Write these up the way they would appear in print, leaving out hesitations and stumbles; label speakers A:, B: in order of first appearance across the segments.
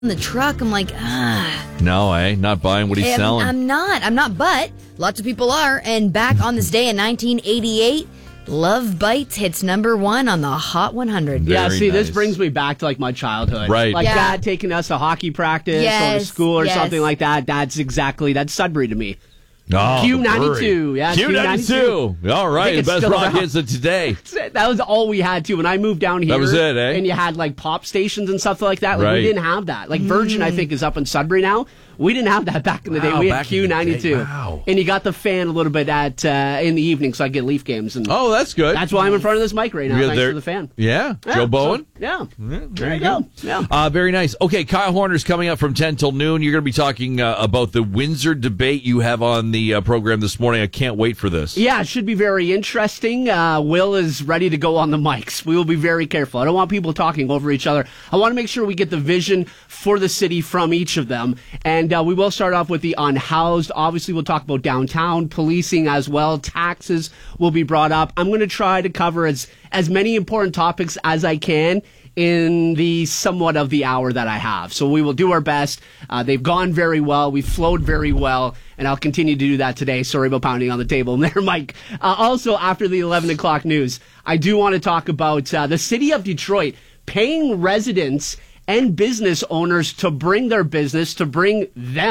A: in the truck. I'm like,
B: No, not buying what he's selling.
A: I'm not, but lots of people are. And back on this day in 1988, Love Bites hits number 1 on the Hot 100.
C: This brings me back to like my childhood.
B: Right.
C: Like Dad taking us to hockey practice or to school or something like that. That's Sudbury to me.
B: Oh,
C: Q92. Yeah,
B: Q92. All right, the best rock hits of today.
C: That was all we had, too. When I moved down here.
B: That was it, eh?
C: And you had, like, pop stations and stuff like that. Like, we didn't have that. Like, Virgin, I think, is up in Sudbury now. We didn't have that back in the day. We had Q92.
B: Wow.
C: And you got the fan a little bit in the evening, so I get Leaf games. And
B: that's good.
C: That's why I'm in front of this mic right now, thanks to the fan.
B: Yeah, Joe Bowen.
C: There you go. Yeah.
B: Very nice. Okay, Kyle Horner's coming up from 10 till noon. You're going to be talking about the Windsor debate you have on the program this morning. I can't wait for this.
C: Yeah, it should be very interesting. Will is ready to go on the mics. We will be very careful. I don't want people talking over each other. I want to make sure we get the vision for the city from each of them. And we will start off with the unhoused. Obviously, we'll talk about downtown, policing as well. Taxes will be brought up. I'm going to try to cover as many important topics as I can in the somewhat of the hour that I have. So we will do our best. They've gone very well. We've flowed very well. And I'll continue to do that today. Sorry about pounding on the table there, Mike. Also, after the 11 o'clock news, I do want to talk about the city of Detroit paying residents and business owners to bring their business, to bring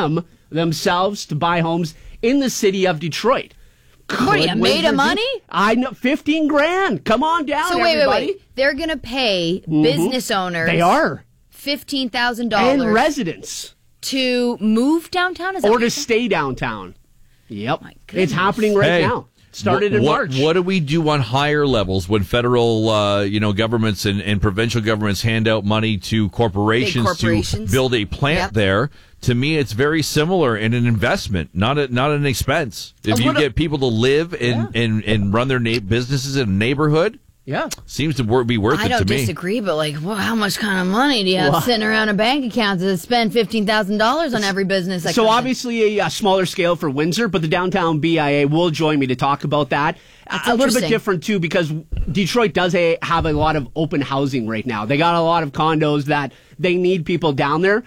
C: themselves to buy homes in the city of Detroit.
A: What, you made of money?
C: I know, $15,000. Come on down,
A: so
C: everybody.
A: Wait. They're going to pay business owners.
C: They are.
A: $15,000.
C: And residents.
A: To move downtown?
C: Or to stay downtown. Yep. It's happening right now. Started in March.
B: What do we do on higher levels when federal, governments and provincial governments hand out money to corporations to build a plant there? To me, it's very similar in an investment, not an expense. If you get people to live and run their businesses in a neighborhood, seems to be worth it to me.
A: I don't disagree, but how much kind of money do you have sitting around a bank account to spend $15,000 on every business?
C: So obviously a smaller scale for Windsor, but the downtown BIA will join me to talk about that. A little bit different, too, because Detroit does have a lot of open housing right now. They got a lot of condos that they need people down there.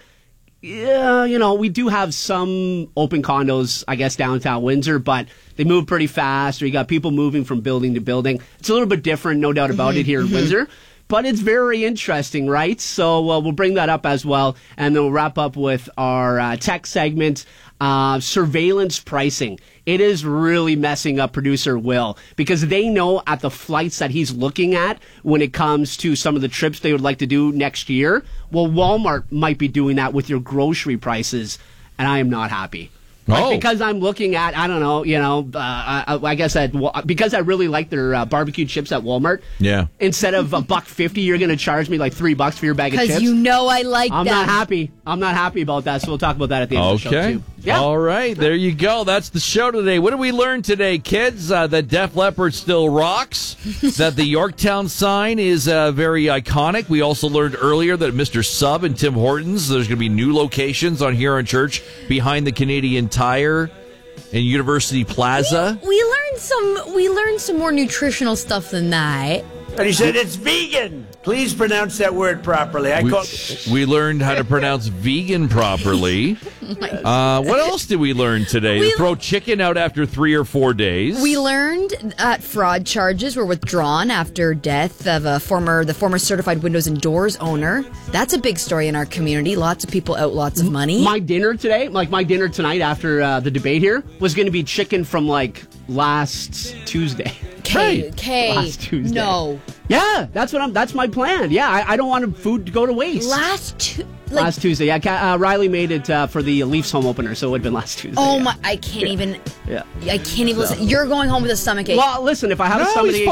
C: Yeah, we do have some open condos, I guess, downtown Windsor, but they move pretty fast, or you got people moving from building to building. It's a little bit different, no doubt about it, here in Windsor. But it's very interesting, right? So we'll bring that up as well, and then we'll wrap up with our tech segment, surveillance pricing. It is really messing up producer Will, because they know at the flights that he's looking at when it comes to some of the trips they would like to do next year. Well, Walmart might be doing that with your grocery prices, and I am not happy. Because I'm looking at, I don't know, I guess because I really like their barbecue chips at Walmart. Yeah. Instead of $1.50, you're going to charge me like $3 for your bag of chips.
A: Because I like that.
C: I'm not happy. I'm not happy about that. So we'll talk about that at the end of the show too.
B: Yeah. All right, there you go. That's the show today. What did we learn today, kids? That Def Leppard still rocks. That the Yorktown sign is very iconic. We also learned earlier that Mr. Sub and Tim Hortons, there's going to be new locations on Huron Church behind the Canadian Tire and University Plaza.
A: We learned some more nutritional stuff than that.
D: And he said, it's vegan. Please pronounce that word properly.
B: We learned how to pronounce vegan properly. What else did we learn today? Throw chicken out after 3 or 4 days.
A: We learned that fraud charges were withdrawn after death of the former certified windows and doors owner. That's a big story in our community. Lots of people out lots of money.
C: My dinner today, my dinner tonight after the debate here, was going to be chicken from last Tuesday.
A: Last Tuesday. No.
C: Yeah, that's my plan. Yeah, I don't want food to go to waste.
A: Last
C: Tuesday. Yeah, Riley made it for the Leafs home opener, so it would have been last Tuesday.
A: Oh my! I can't even. Yeah. I can't even listen. You're going home with a stomach ache.
C: Well, listen. If I have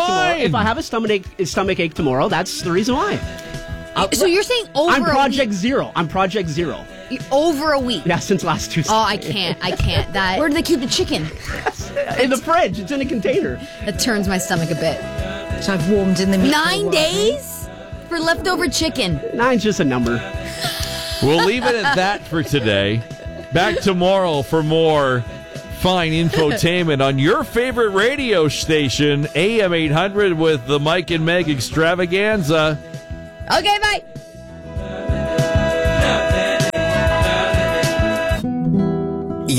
C: a stomach ache tomorrow, that's the reason why.
A: So you're saying over
C: I'm Project Zero. I'm Project Zero.
A: Over a week.
C: Yeah, since last Tuesday.
A: Oh, I can't. Where do they keep the chicken?
C: In the fridge. It's in a container.
A: It turns my stomach a bit.
E: So I've warmed in the meat.
A: 9 days for leftover chicken.
C: 9's just a number.
B: We'll leave it at that for today. Back tomorrow for more fine infotainment on your favorite radio station, AM 800, with the Mike and Meg extravaganza.
A: Okay, bye.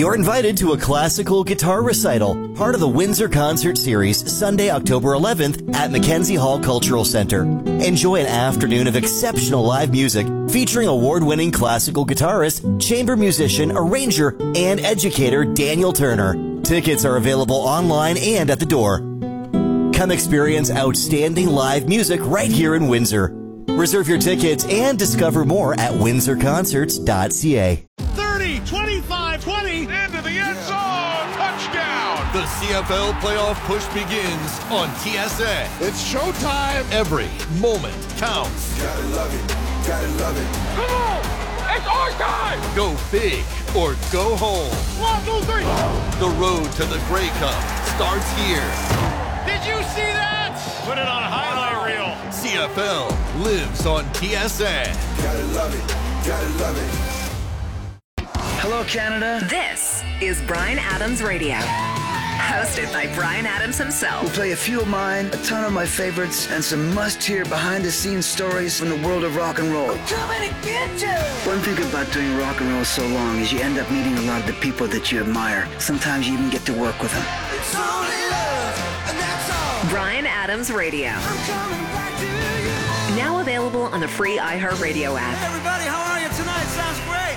F: You're invited to a classical guitar recital, part of the Windsor Concert Series, Sunday, October 11th at Mackenzie Hall Cultural Center. Enjoy an afternoon of exceptional live music featuring award-winning classical guitarist, chamber musician, arranger, and educator Daniel Turner. Tickets are available online and at the door. Come experience outstanding live music right here in Windsor. Reserve your tickets and discover more at windsorconcerts.ca.
G: 30, 25, 20, into the end zone, touchdown!
H: The CFL playoff push begins on TSN.
G: It's showtime!
H: Every moment counts.
G: Gotta love it, gotta love it. Come on! It's our time!
H: Go big or go home.
G: 1, 2, 3!
H: The road to the Grey Cup starts here.
G: Did you see that? Put it on a highlight reel.
H: CFL lives on TSN.
G: Gotta love it, gotta love it.
I: Hello, Canada.
J: This is Bryan Adams Radio, hosted by Bryan Adams himself.
I: We'll play a few of mine, a ton of my favorites, and some must-hear behind-the-scenes stories from the world of rock and roll.
J: I'm coming to get you!
I: One thing about doing rock and roll so long is you end up meeting a lot of the people that you admire. Sometimes you even get to work with them.
J: It's only love, and that's all. Bryan Adams Radio. I'm coming back to you. Now available on the free iHeartRadio app.
K: Hey everybody, how are you tonight? Sounds great.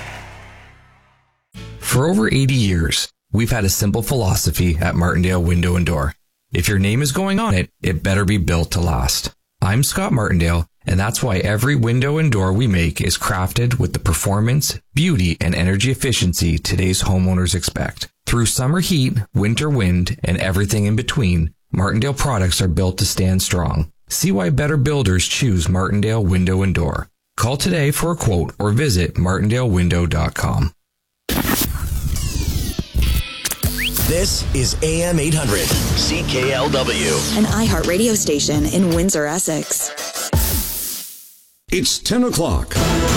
L: For over 80 years, we've had a simple philosophy at Martindale Window and Door. If your name is going on it, it better be built to last. I'm Scott Martindale, and that's why every window and door we make is crafted with the performance, beauty, and energy efficiency today's homeowners expect. Through summer heat, winter wind, and everything in between, Martindale products are built to stand strong. See why better builders choose Martindale Window and Door. Call today for a quote or visit martindalewindow.com.
F: This is AM 800 CKLW,
M: an iHeart radio station in Windsor, Essex.
N: It's 10 o'clock.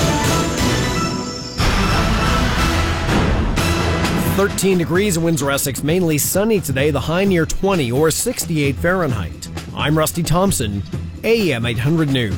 O: 13 degrees in Windsor, Essex, mainly sunny today, the high near 20 or 68 Fahrenheit. I'm Rusty Thompson, AM 800 News.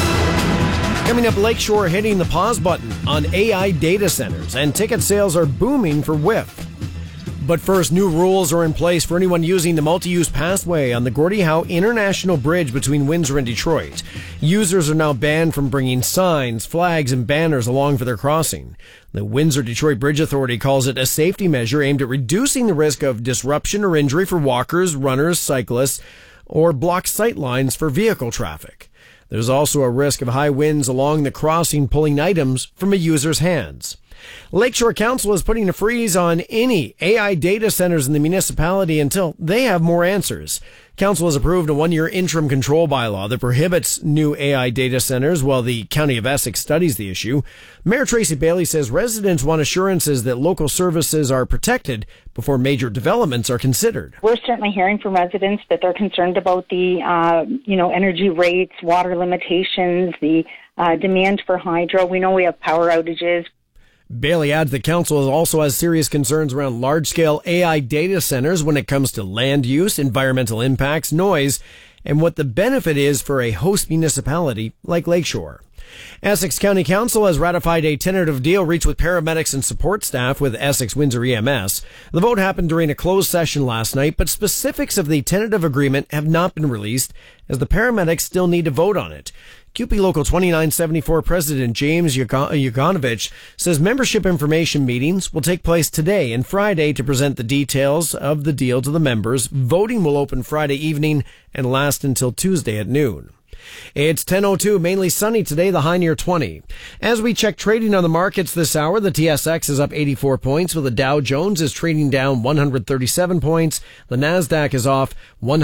O: Coming up, Lakeshore hitting the pause button on AI data centers, and ticket sales are booming for WIF. But first, new rules are in place for anyone using the multi-use passway on the Gordie Howe International Bridge between Windsor and Detroit. Users are now banned from bringing signs, flags, and banners along for their crossing. The Windsor-Detroit Bridge Authority calls it a safety measure aimed at reducing the risk of disruption or injury for walkers, runners, cyclists, or blocked sight lines for vehicle traffic. There's also a risk of high winds along the crossing pulling items from a user's hands. Lakeshore Council is putting a freeze on any AI data centers in the municipality until they have more answers. Council has approved a 1-year interim control bylaw that prohibits new AI data centers while the County of Essex studies the issue. Mayor Tracy Bailey says residents want assurances that local services are protected before major developments are considered.
P: We're certainly hearing from residents that they're concerned about the, energy rates, water limitations, the demand for hydro. We know we have power outages.
O: Bailey adds the council also has serious concerns around large-scale AI data centers when it comes to land use, environmental impacts, noise, and what the benefit is for a host municipality like Lakeshore. Essex County Council has ratified a tentative deal reached with paramedics and support staff with Essex Windsor EMS. The vote happened during a closed session last night, but specifics of the tentative agreement have not been released as the paramedics still need to vote on it. CUPE Local 2974 President James Yuganovich says membership information meetings will take place today and Friday to present the details of the deal to the members. Voting will open Friday evening and last until Tuesday at noon. It's 10:02, mainly sunny today, the high near 20. As we check trading on the markets this hour, the TSX is up 84 points, while the Dow Jones is trading down 137 points. The NASDAQ is off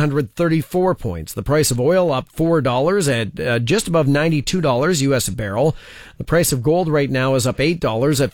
O: 134 points. The price of oil up $4 at just above $92 U.S. a barrel. The price of gold right now is up $8 at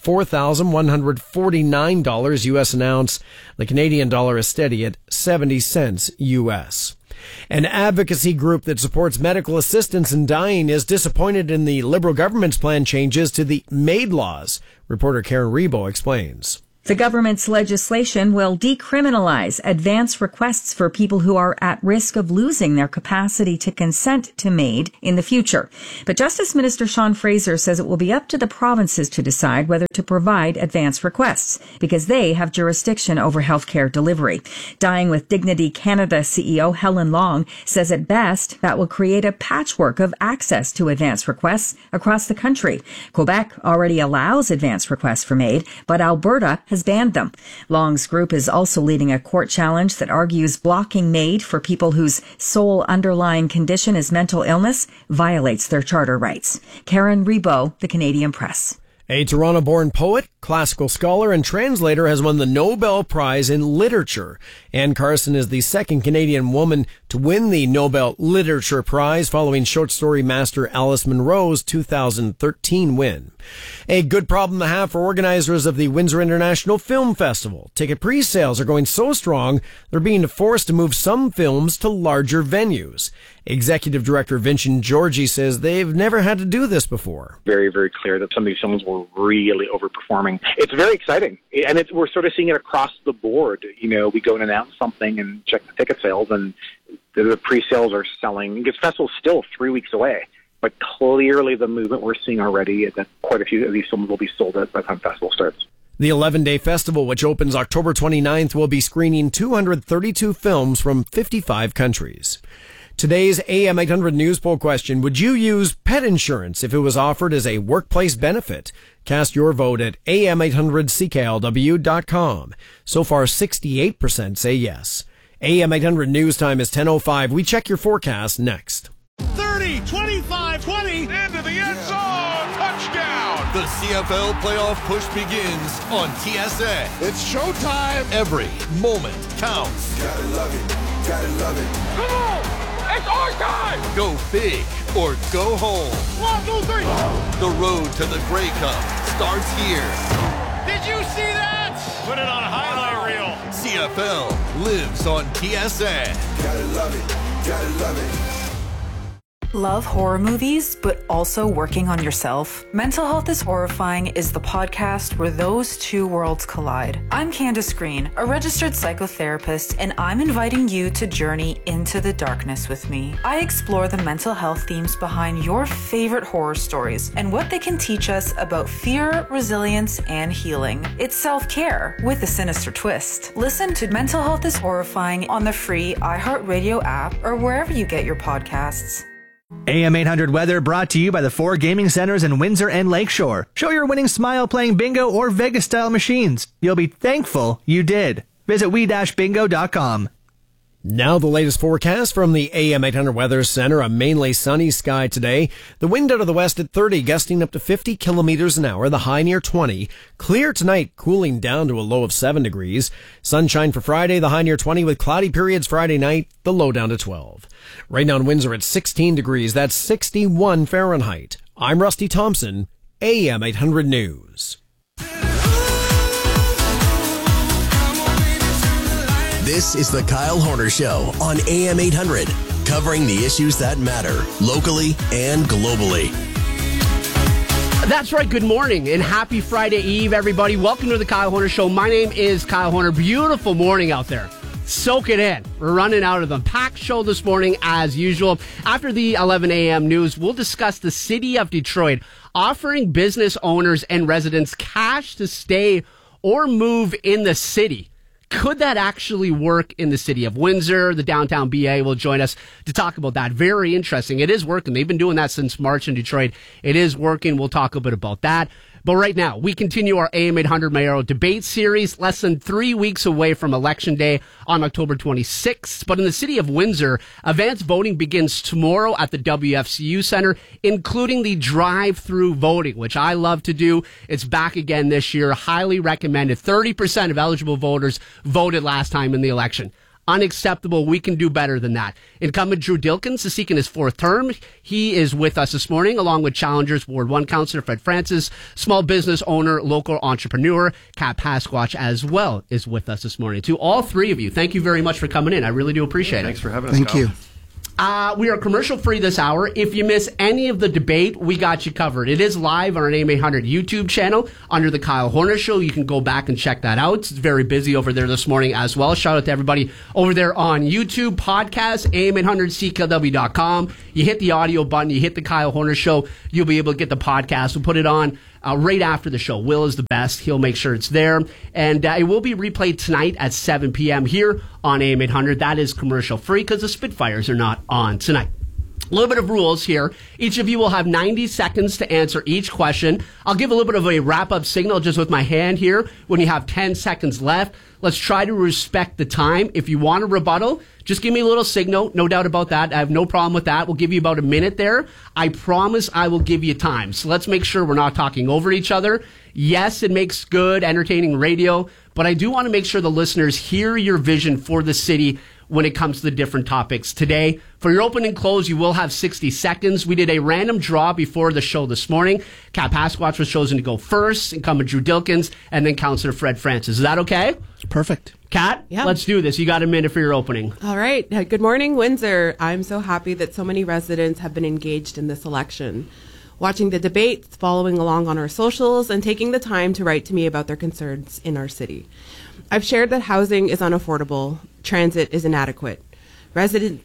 O: $4,149 U.S. an ounce. The Canadian dollar is steady at 70 cents U.S. An advocacy group that supports medical assistance in dying is disappointed in the Liberal government's planned changes to the MAID laws. Reporter Karen Rebo explains.
N: The government's legislation will decriminalize advance requests for people who are at risk of losing their capacity to consent to MAID in the future. But Justice Minister Sean Fraser says it will be up to the provinces to decide whether to provide advance requests because they have jurisdiction over healthcare delivery. Dying with Dignity Canada CEO Helen Long says at best that will create a patchwork of access to advance requests across the country. Quebec already allows advance requests for MAID, but Alberta has banned them. Long's group is also leading a court challenge that argues blocking MAID for people whose sole underlying condition is mental illness violates their charter rights. Karen Rebo, The Canadian Press.
O: A Toronto-born poet, classical scholar, and translator has won the Nobel Prize in Literature. Anne Carson is the second Canadian woman to win the Nobel Literature Prize following short story master Alice Munro's 2013 win. A good problem to have for organizers of the Windsor International Film Festival. Ticket pre-sales are going so strong, they're being forced to move some films to larger venues. Executive Director Vincent Georgie says they've never had to do this before.
Q: Very, very clear that some of these films were really overperforming. It's very exciting, and we're sort of seeing it across the board. You know, we go and announce something and check the ticket sales, and the pre-sales are selling. Because the festival's still 3 weeks away, but clearly the movement we're seeing already is that quite a few of these films will be sold by the time the festival starts.
O: The 11-day festival, which opens October 29th, will be screening 232 films from 55 countries. Today's AM 800 News Poll question, would you use pet insurance if it was offered as a workplace benefit? Cast your vote at am800cklw.com. So far, 68% say yes. AM 800 News Time is 10:05. We check your forecast next.
G: 30, 25, 20, into the end zone, touchdown!
H: The CFL playoff push begins on TSN.
G: It's showtime!
H: Every moment counts.
G: Gotta love it, gotta love it. Come on! It's our time!
H: Go big or go home.
G: 1, 2, 3.
H: The road to the Grey Cup starts here.
G: Did you see that? Put it on a highlight reel.
H: CFL lives on TSN.
G: Gotta love it, gotta love it.
R: Love horror movies, but also working on yourself? Mental Health is Horrifying is the podcast where those two worlds collide. I'm Candace Green, a registered psychotherapist, and I'm inviting you to journey into the darkness with me. I explore the mental health themes behind your favorite horror stories and what they can teach us about fear, resilience, and healing. It's self-care with a sinister twist. Listen to Mental Health is Horrifying on the free iHeartRadio app or wherever you get your podcasts.
S: AM 800 weather brought to you by the 4 gaming centers in Windsor and Lakeshore. Show your winning smile playing bingo or Vegas-style machines. You'll be thankful you did. Visit we-bingo.com.
O: Now the latest forecast from the AM 800 Weather Center. A mainly sunny sky today. The wind out of the west at 30, gusting up to 50 kilometers an hour, the high near 20. Clear tonight, cooling down to a low of 7 degrees. Sunshine for Friday, the high near 20, with cloudy periods Friday night, the low down to 12. Right now in Windsor at 16 degrees, that's 61 Fahrenheit. I'm Rusty Thompson, AM 800 News.
T: This is the Kyle Horner Show on AM 800, covering the issues that matter locally and globally.
C: That's right. Good morning and happy Friday Eve, everybody. Welcome to the Kyle Horner Show. My name is Kyle Horner. Beautiful morning out there. Soak it in. We're running out of them. Packed show this morning as usual. After the 11 a.m. news, we'll discuss the city of Detroit offering business owners and residents cash to stay or move in the city. Could that actually work in the city of Windsor? The downtown BA will join us to talk about that. Very interesting. It is working. They've been doing that since March in Detroit. It is working. We'll talk a bit about that. But right now, we continue our AM 800 mayoral debate series, less than 3 weeks away from Election Day on October 26th. But in the city of Windsor, advance voting begins tomorrow at the WFCU Center, including the drive-through voting, which I love to do. It's back again this year. Highly recommended. 30% of eligible voters voted last time in the election. Unacceptable. We can do better than that. Incumbent Drew Dilkins is seeking his 4th term. He is with us this morning, along with challengers Ward 1 Councillor Fred Francis, small business owner, local entrepreneur, Kat Pasquatch as well is with us this morning. To all three of you, thank you very much for coming in. I really do appreciate it.
U: Thanks for having us.
V: Thank you.
C: We are commercial free this hour. If you miss any of the debate, we got you covered. It is live on our AM 800 YouTube channel under the Kyle Horner Show. You can go back and check that out. It's very busy over there this morning as well. Shout out to everybody over there on YouTube, podcast, am800ckw.com. You hit the audio button, you hit the Kyle Horner Show, you'll be able to get the podcast. We'll put it on right after the show. Will is the best. He'll make sure it's there. And it will be replayed tonight at 7 p.m. here on AM 800. That is commercial free because the Spitfires are not on tonight. A little bit of rules here. Each of you will have 90 seconds to answer each question. I'll give a little bit of a wrap-up signal just with my hand here when you have 10 seconds left. Let's try to respect the time. If you want a rebuttal, just give me a little signal. No doubt about that. I have no problem with that. We'll give you about a minute there. I promise I will give you time. So let's make sure we're not talking over each other. Yes, it makes good, entertaining radio, but I do want to make sure the listeners hear your vision for the city when it comes to the different topics. Today, for your open and close, you will have 60 seconds. We did a random draw before the show this morning. Kat Pasquatch was chosen to go first, incumbent Drew Dilkins, and then Councillor Fred Francis. Is that okay?
U: Perfect.
C: Kat, let's do this. You got a minute for your opening.
V: All right. Good morning, Windsor. I'm so happy that so many residents have been engaged in this election, watching the debates, following along on our socials, and taking the time to write to me about their concerns in our city. I've shared that housing is unaffordable, transit is inadequate. Residents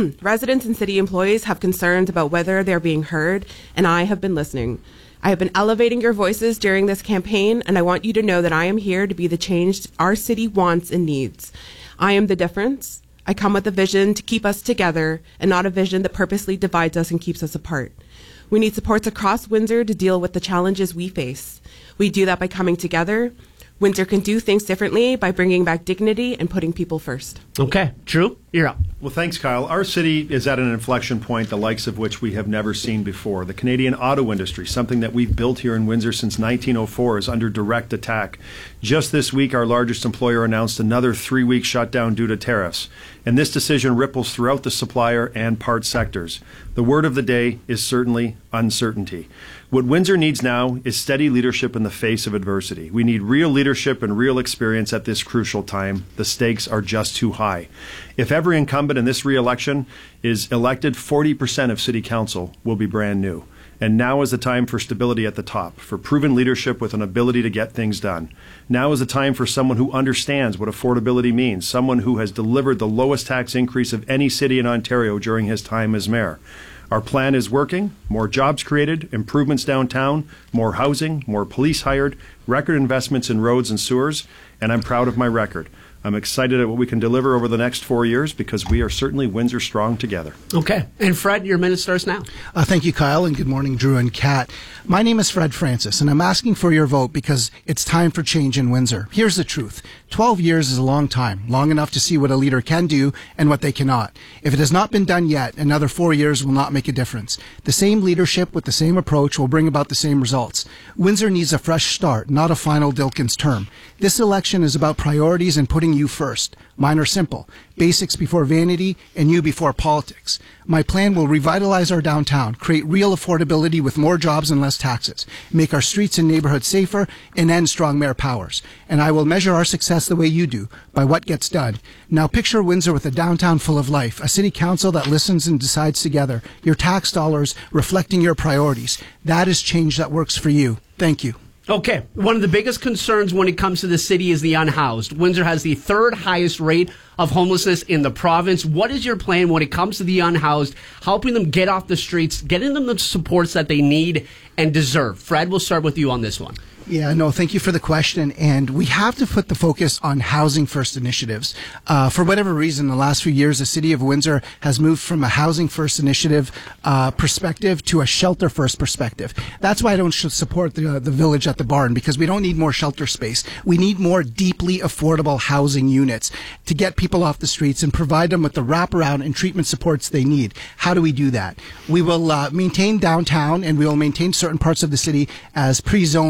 V: and city employees have concerns about whether they're being heard, and I have been listening. I have been elevating your voices during this campaign, and I want you to know that I am here to be the change our city wants and needs. I am the difference. I come with a vision to keep us together and not a vision that purposely divides us and keeps us apart. We need supports across Windsor to deal with the challenges we face. We do that by coming together. Windsor can do things differently by bringing back dignity and putting people first.
C: Okay. Drew, you're up.
W: Well, thanks, Kyle. Our city is at an inflection point, the likes of which we have never seen before. The Canadian auto industry, something that we've built here in Windsor since 1904, is under direct attack. Just this week, our largest employer announced another 3-week shutdown due to tariffs. And this decision ripples throughout the supplier and parts sectors. The word of the day is certainly uncertainty. What Windsor needs now is steady leadership in the face of adversity. We need real leadership and real experience at this crucial time. The stakes are just too high. If every incumbent in this re-election is elected, 40% of city council will be brand new. And now is the time for stability at the top, for proven leadership with an ability to get things done. Now is the time for someone who understands what affordability means, someone who has delivered the lowest tax increase of any city in Ontario during his time as mayor. Our plan is working. More jobs created, improvements downtown, more housing, more police hired, record investments in roads and sewers, and I'm proud of my record. I'm excited at what we can deliver over the next 4 years because we are certainly Windsor strong together.
C: Okay. And Fred, your minute starts now.
U: Thank you, Kyle, and good morning, Drew and Kat. My name is Fred Francis, and I'm asking for your vote because it's time for change in Windsor. Here's the truth. 12 years is a long time, long enough to see what a leader can do and what they cannot. If it has not been done yet, another 4 years will not make a difference. The same leadership with the same approach will bring about the same results. Windsor needs a fresh start, not a final Dilkins term. This election is about priorities and putting you first. Mine are simple. Basics before vanity and you before politics. My plan will revitalize our downtown, create real affordability with more jobs and less taxes, make our streets and neighborhoods safer, and end strong mayor powers. And I will measure our success the way you do, by what gets done. Now picture Windsor with a downtown full of life, a city council that listens and decides together, your tax dollars reflecting your priorities. That is change that works for you. Thank you.
C: Okay, one of the biggest concerns when it comes to the city is the unhoused. Windsor has the third highest rate of homelessness in the province. What is your plan when it comes to the unhoused, helping them get off the streets, getting them the supports that they need and deserve? Fred, we'll start with you on this one.
U: Yeah, no, thank you for the question. And we have to put the focus on housing first initiatives. For whatever reason, the last few years, the city of Windsor has moved from a housing first initiative perspective to a shelter first perspective. That's why I don't support the village at the barn, because we don't need more shelter space. We need more deeply affordable housing units to get people off the streets and provide them with the wraparound and treatment supports they need. How do we do that? We will maintain downtown, and we will maintain certain parts of the city as pre-zoned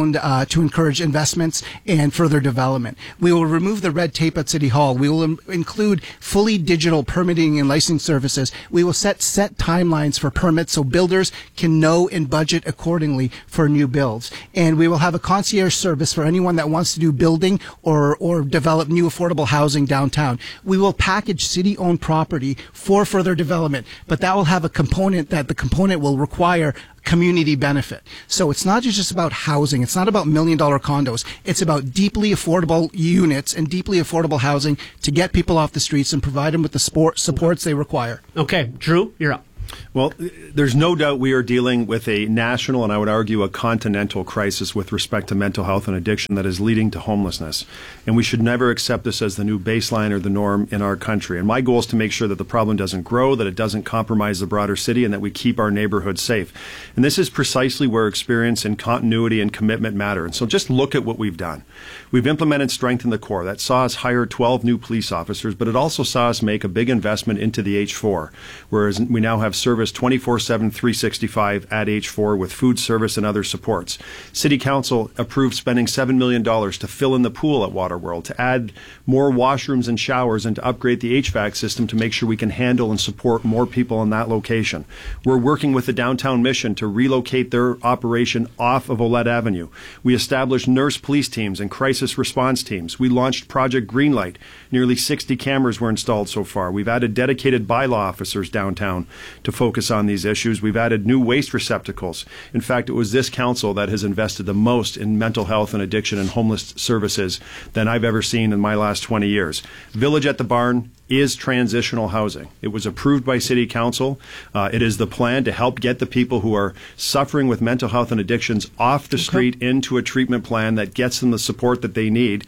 U: to encourage investments and further development. We will remove the red tape at City Hall. We will include fully digital permitting and licensing services. We will set timelines for permits so builders can know and budget accordingly for new builds. And we will have a concierge service for anyone that wants to do building or develop new affordable housing downtown. We will package city-owned property for further development, but that will have a component that the component will require community benefit. So it's not just about housing. It's not about $1 million condos. It's about deeply affordable units and deeply affordable housing to get people off the streets and provide them with the supports they require.
C: Okay, Drew, you're up.
W: Well, there's no doubt we are dealing with a national and I would argue a continental crisis with respect to mental health and addiction that is leading to homelessness. And we should never accept this as the new baseline or the norm in our country. And my goal is to make sure that the problem doesn't grow, that it doesn't compromise the broader city, and that we keep our neighborhoods safe. And this is precisely where experience and continuity and commitment matter. And so just look at what we've done. We've implemented Strength in the Core. That saw us hire 12 new police officers, but it also saw us make a big investment into the H4, whereas we now have service 24/7, 365 at H4 with food service and other supports. City Council approved spending $7 million to fill in the pool at Waterworld, to add more washrooms and showers, and to upgrade the HVAC system to make sure we can handle and support more people in that location. We're working with the Downtown Mission to relocate their operation off of Olette Avenue. We established nurse police teams and crisis response teams. We launched Project Greenlight. Nearly 60 cameras were installed so far. We've added dedicated bylaw officers downtown to focus on these issues. We've added new waste receptacles. In fact, it was this council that has invested the most in mental health and addiction and homeless services than I've ever seen in my last 20 years. Village at the Barn is transitional housing. It was approved by City Council. It is the plan to help get the people who are suffering with mental health and addictions off the street into a treatment plan that gets them the support that they need.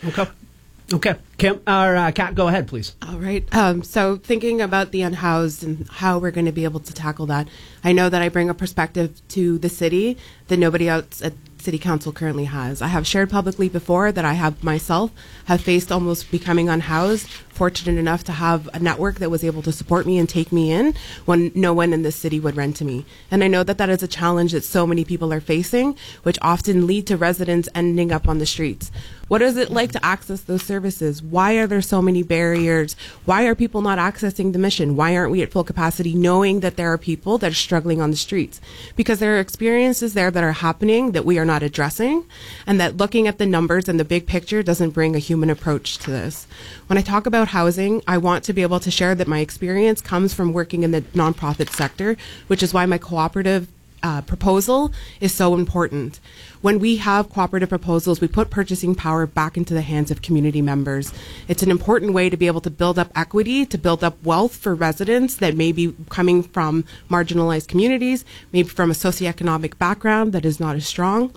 C: Okay. Kim, Kat, go ahead, please.
V: All right. So thinking about the unhoused and how we're going to be able to tackle that, I know that I bring a perspective to the city that nobody else at City Council currently has. I have shared publicly before that I have myself have faced almost becoming unhoused, fortunate enough to have a network that was able to support me and take me in when no one in the city would rent to me. And I know that that is a challenge that so many people are facing, which often lead to residents ending up on the streets. What is it like to access those services? Why are there so many barriers? Why are people not accessing the mission? Why aren't we at full capacity knowing that there are people that are struggling on the streets? Because there are experiences there that are happening that we are not addressing, and that looking at the numbers and the big picture doesn't bring a human approach to this. When I talk about housing, I want to be able to share that my experience comes from working in the nonprofit sector, which is why my cooperative proposal is so important. When we have cooperative proposals, we put purchasing power back into the hands of community members. It's an important way to be able to build up equity, to build up wealth for residents that may be coming from marginalized communities, maybe from a socioeconomic background that is not as strong.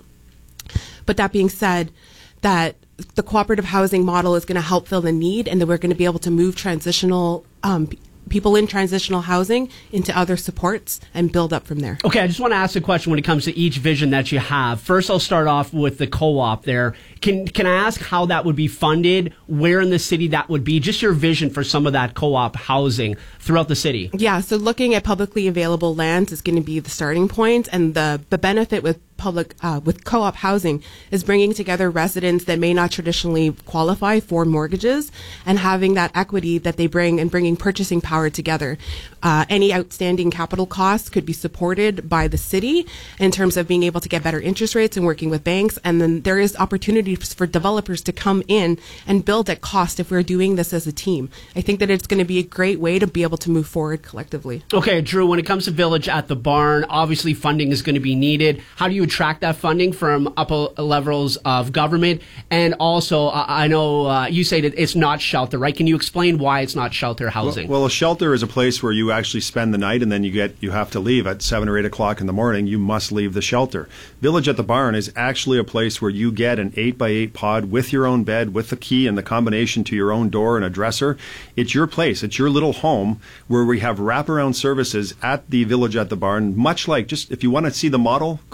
V: But that being said, that the cooperative housing model is going to help fill the need, and that we're going to be able to move transitional people in transitional housing into other supports and build up from there.
C: Okay, I just want to ask a question when it comes to each vision that you have. First, I'll start off with the co-op there. Can I ask how that would be funded, where in the city that would be, just your vision for some of that co-op housing throughout the city?
V: Yeah, so looking at publicly available lands is going to be the starting point, and the benefit with with co-op housing is bringing together residents that may not traditionally qualify for mortgages and having that equity that they bring and bringing purchasing power together. Any outstanding capital costs could be supported by the city in terms of being able to get better interest rates and working with banks. And then there is opportunities for developers to come in and build at cost if we're doing this as a team. I think that it's going to be a great way to be able to move forward collectively.
C: Okay, Drew, when it comes to Village at the Barn, obviously funding is going to be needed. How do you attract that funding from upper levels of government? And also, I know you say that it's not shelter, right? Can you explain why it's not shelter housing?
W: Well, a shelter is a place where you actually spend the night and then you have to leave at 7 or 8 o'clock in the morning. You must leave the shelter. Village at the Barn is actually a place where you get an 8x8 pod with your own bed, with the key and the combination to your own door and a dresser. It's your place. It's your little home where we have wraparound services at the Village at the Barn, much like, just if you want to see the model, go on Google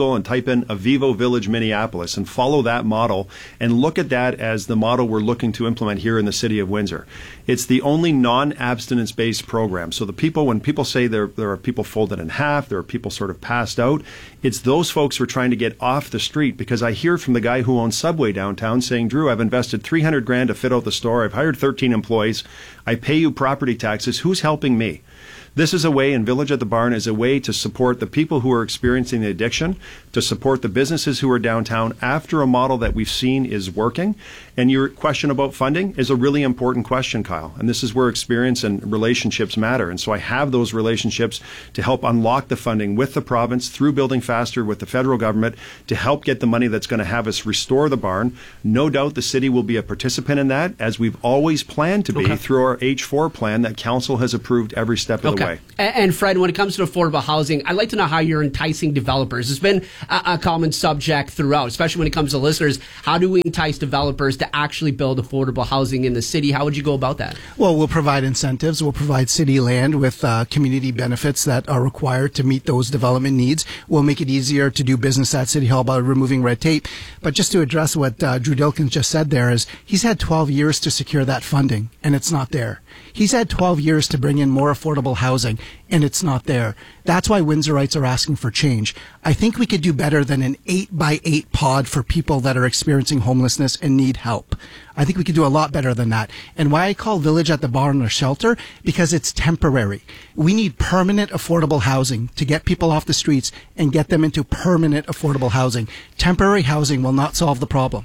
W: Google and type in Avivo Village Minneapolis and follow that model and look at that as the model we're looking to implement here in the city of Windsor. It's the only non-abstinence-based program. So when people say there are people folded in half, there are people sort of passed out, it's those folks who are trying to get off the street, because I hear from the guy who owns Subway downtown saying, Drew, I've invested $300,000 to fit out the store. I've hired 13 employees. I pay you property taxes. Who's helping me? This is a way, and Village at the Barn is a way to support the people who are experiencing the addiction, to support the businesses who are downtown after a model that we've seen is working. And your question about funding is a really important question, Kyle. And this is where experience and relationships matter. And so I have those relationships to help unlock the funding with the province through Building Faster with the federal government to help get the money that's going to have us restore the barn. No doubt the city will be a participant in that, as we've always planned to be through our H4 plan that council has approved every step of the way.
C: And Fred, when it comes to affordable housing, I'd like to know how you're enticing developers. It's been a common subject throughout, especially when it comes to listeners. How do we entice developers to actually build affordable housing in the city? How would you go about that?
U: Well, we'll provide incentives. We'll provide city land with community benefits that are required to meet those development needs. We'll make it easier to do business at City Hall by removing red tape. But just to address what Drew Dilkens just said there is, he's had 12 years to secure that funding, and it's not there. He's had 12 years to bring in more affordable housing, and it's not there. That's why Windsorites are asking for change. I think we could do better than an 8x8 pod for people that are experiencing homelessness and need help. I think we could do a lot better than that. And why I call Village at the Barn a shelter? Because it's temporary. We need permanent affordable housing to get people off the streets and get them into permanent affordable housing. Temporary housing will not solve the problem.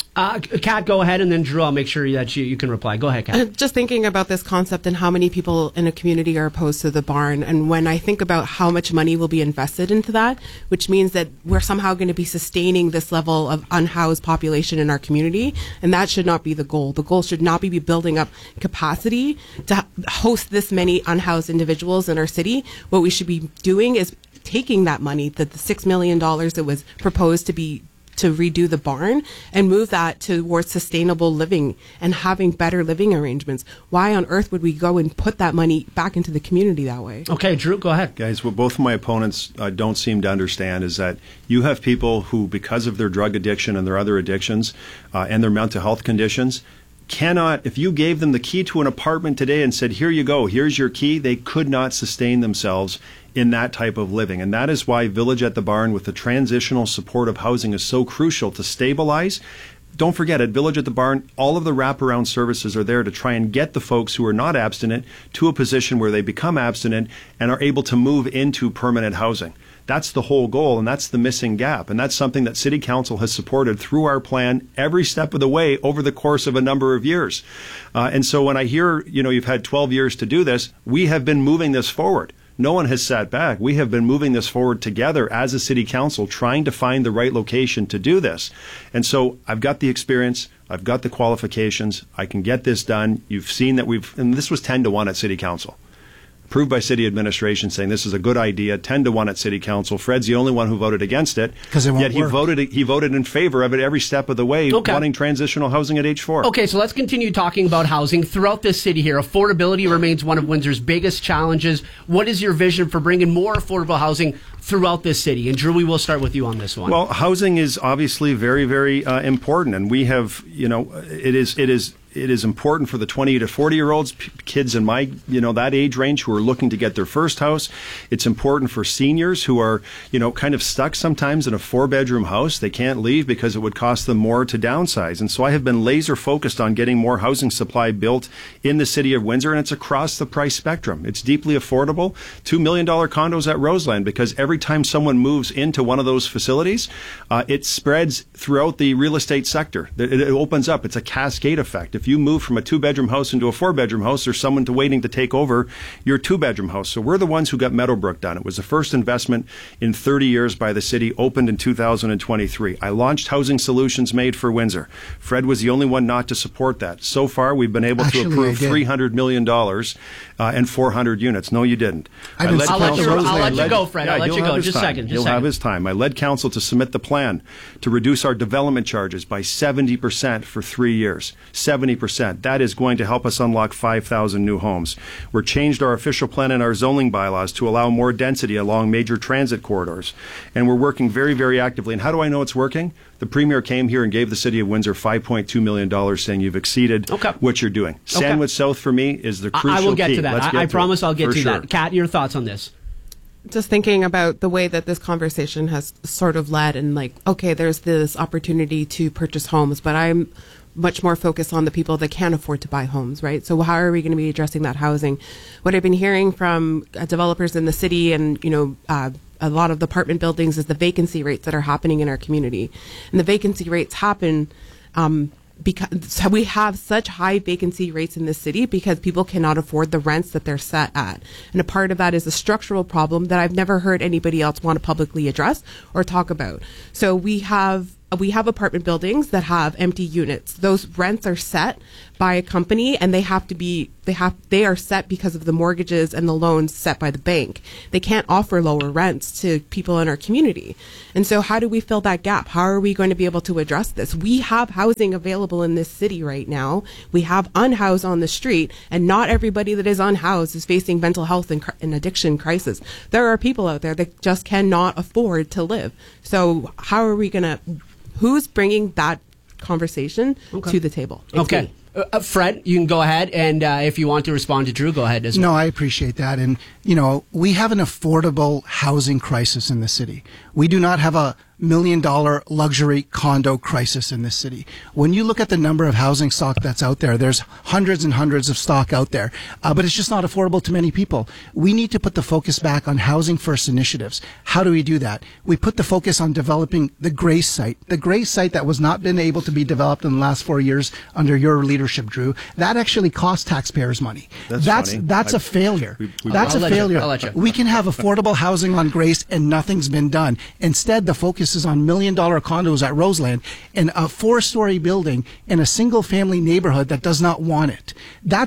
C: Kat, go ahead, and then Drew, I'll make sure that you can reply. Go ahead, Kat.
V: Just thinking about this concept and how many people in a community are opposed to the barn, and when I think about how much money will be invested into that, which means that we're somehow going to be sustaining this level of unhoused population in our community, and that should not be the goal. The goal should not be building up capacity to host this many unhoused individuals in our city. What we should be doing is taking that money, the $6 million that was proposed to redo the barn, and move that towards sustainable living and having better living arrangements. Why on earth would we go and put that money back into the community that way?
C: Okay, Drew, go ahead.
W: Guys, what both of my opponents don't seem to understand is that you have people who, because of their drug addiction and their other addictions and their mental health conditions, cannot, if you gave them the key to an apartment today and said, here you go, here's your key, they could not sustain themselves in that type of living. And that is why Village at the Barn with the transitional supportive housing is so crucial to stabilize. Don't forget, at Village at the Barn, all of the wraparound services are there to try and get the folks who are not abstinent to a position where they become abstinent and are able to move into permanent housing. That's the whole goal, and that's the missing gap. And that's something that City Council has supported through our plan every step of the way over the course of a number of years. And so when I hear, you've had 12 years to do this, we have been moving this forward. No one has sat back. We have been moving this forward together as a city council, trying to find the right location to do this. And so I've got the experience. I've got the qualifications. I can get this done. You've seen that and this was 10-1 at city council. Approved by city administration, saying this is a good idea, 10-1 at city council. Fred's the only one who voted against it.
U: Because it won't work.
W: He voted in favor of it every step of the way, wanting transitional housing at H4.
C: Okay, so let's continue talking about housing throughout this city here. Affordability remains one of Windsor's biggest challenges. What is your vision for bringing more affordable housing throughout this city? And Drew, we will start with you on this one.
W: Well, housing is obviously very, very important, and we have, it is important for the 20 to 40-year-olds, kids in my, that age range who are looking to get their first house. It's important for seniors who are, kind of stuck sometimes in a 4-bedroom house. They can't leave because it would cost them more to downsize. And so I have been laser focused on getting more housing supply built in the city of Windsor, and it's across the price spectrum. It's deeply affordable. $2 million condos at Roseland, because every time someone moves into one of those facilities, it spreads throughout the real estate sector. It opens up. It's a cascade effect. If you move from a 2-bedroom house into a 4-bedroom house, there's someone waiting to take over your 2-bedroom house. So we're the ones who got Meadowbrook done. It was the first investment in 30 years by the city, opened in 2023. I launched Housing Solutions Made for Windsor. Fred was the only one not to support that. So far, we've been able to approve $300 million and 400 units. No, you didn't.
C: I'll let you go, Fred. I'll let you go. Just a second.
W: He'll have his time. I led council to submit the plan to reduce our development charges by 70% for 3 years. 70%. 20%. That is going to help us unlock 5,000 new homes. We've changed our official plan and our zoning bylaws to allow more density along major transit corridors. And we're working very, very actively. And how do I know it's working? The Premier came here and gave the City of Windsor $5.2 million, saying you've exceeded what you're doing. Sandwich South, for me, is the crucial key.
C: I will get to that. I promise I'll get to
W: sure.
C: that. Kat, your thoughts on this?
V: Just thinking about the way that this conversation has sort of led, and like, okay, there's this opportunity to purchase homes, but I'm much more focused on the people that can't afford to buy homes, right? So how are we going to be addressing that housing? What I've been hearing from developers in the city and, a lot of the apartment buildings is the vacancy rates that are happening in our community. And the vacancy rates happen because we have such high vacancy rates in this city because people cannot afford the rents that they're set at. And a part of that is a structural problem that I've never heard anybody else want to publicly address or talk about. So we have apartment buildings that have empty units. Those rents are set by a company, and they are set because of the mortgages and the loans set by the bank. They can't offer lower rents to people in our community. And so how do we fill that gap? How are we going to be able to address this? We have housing available in this city right now. We have unhoused on the street, and not everybody that is unhoused is facing mental health and addiction crisis. There are people out there that just cannot afford to live. So how are we going to... Who's bringing that conversation to the table? It's me.
C: Fred, you can go ahead, and if you want to respond to Drew, go ahead as well.
U: No, I appreciate that. And, we have an affordable housing crisis in the city. We do not have a $1 million luxury condo crisis in this city. When you look at the number of housing stock that's out there, there's hundreds and hundreds of stock out there, but it's just not affordable to many people. We need to put the focus back on housing first initiatives. How do we do that? We put the focus on developing the Grace site. The Grace site that was not been able to be developed in the last 4 years under your leadership, Drew, that actually cost taxpayers money. That's a failure. That's a failure. We can have affordable housing on Grace and nothing's been done. Instead, the focus is on $1 million condos at Roseland and a 4-story building in a single-family neighborhood that does not want it.